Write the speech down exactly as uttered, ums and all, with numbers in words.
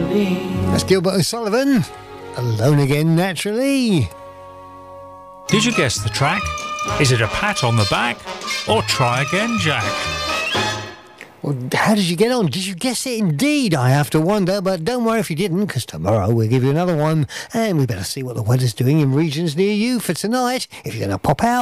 That's Gilbert O'Sullivan. Alone Again, naturally. Did you guess the track? Is it a pat on the back or try again, Jack? Well, how did you get on? Did you guess it? Indeed, I have to wonder, but don't worry if you didn't, because tomorrow we'll give you another one, and we better see what the weather's doing in regions near you for tonight. If you're going to pop out,